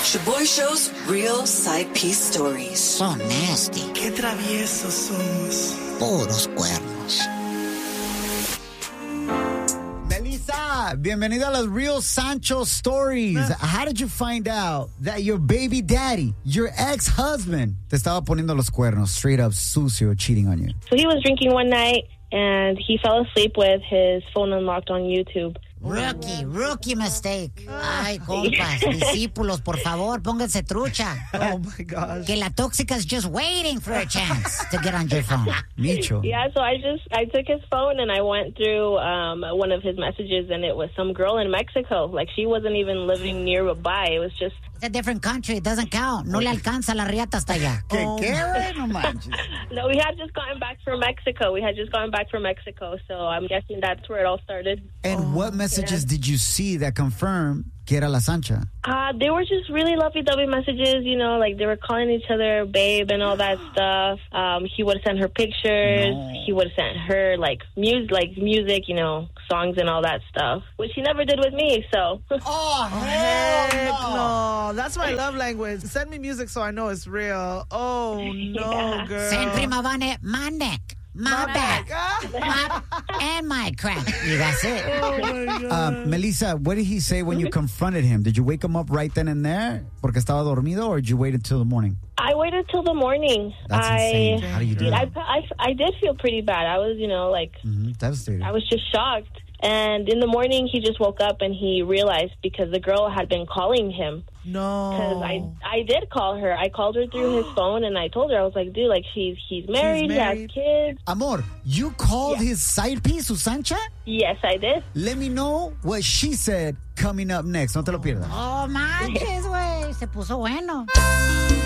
Shaboy Show's real side piece stories. So nasty. Qué traviesos somos. Puros cuernos. Melissa, bienvenido a los Real Sancho Stories. How did you find out that your baby daddy, your ex-husband, te estaba poniendo los cuernos, straight up sucio, cheating on you? So he was drinking one night, and he fell asleep with his phone unlocked on YouTube. Rookie mistake. Ay, compas, discípulos, por favor, pónganse trucha. Oh, my gosh. Que la tóxica is just waiting for a chance to get on your phone. Micho. Yeah, so I took his phone and I went through one of his messages, and it was some girl in Mexico. Like, she wasn't even living nearby. It was just... It's a different country. It doesn't count. No le alcanza la riata hasta allá. ¿Qué, güey? No manches. No, we had just gotten back from Mexico. So I'm guessing that's where it all started. And what messages did you see that confirmed que era la Sancha? They were just really lovey-dovey messages, you know, like they were calling each other babe and all that stuff. He would send her pictures. No. He would send her, music, you know, songs and all that stuff, which he never did with me, so. Oh, Heck hell no. That's my love language. Send me music so I know it's real. Oh, no, Yeah. girl. Send prima Vane my neck, my back, and my crack. You that's it. Oh, my God. Melissa, what did he say when you confronted him? Did you wake him up right then and there porque estaba dormido, or did you wait until the morning? I waited till the morning. That's insane. How do you do that? I did feel pretty bad. I was, you know, Devastated. I was just shocked. And in the morning, he just woke up and he realized because the girl had been calling him. No. Because I did call her. I called her through his phone, and I told her, I was like, dude, like, he's married, he has kids. Amor, you called his side piece, su Sancha? Yes, I did. Let me know what she said coming up next. No te lo pierdas. Oh, manches, güey. Se puso bueno.